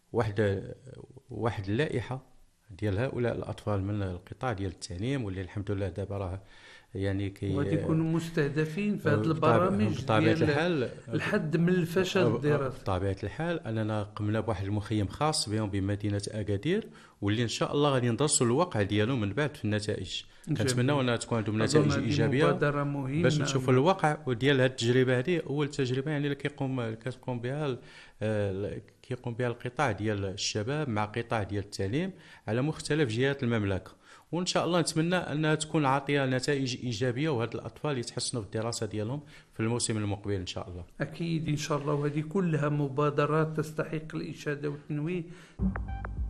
واحد اللائحه ديال هؤلاء الاطفال من القطاع ديال التعليم، واللي الحمد لله دابا راه يعني وغادي يكونوا مستهدفين في هذه البرامج بطبيعه ديال الحال. الحد من الفشل الدراسي. بطبيعه الحال اننا قمنا بواحد المخيم خاص بهم بمدينه اكادير، واللي ان شاء الله غادي ندرسوا الواقع ديالو من بعد في النتائج. كنتمناو جميل. انها تكون عندهم أظن نتائج هذه ايجابيه مبادرة باش مهمة. نشوفوا نعم. الواقع وديال هذه التجربه. هذه اول تجربه يعني اللي كتقوم بها كيقوم بها القطاع ديال الشباب مع قطاع ديال التعليم على مختلف جهات المملكه. وان شاء الله نتمنى انها تكون عاطيه نتائج ايجابيه، وهاد الاطفال يتحسنوا في الدراسه ديالهم في الموسم المقبل ان شاء الله. أكيد إن شاء الله، وهذه كلها مبادرات تستحق الإشادة والتنويه.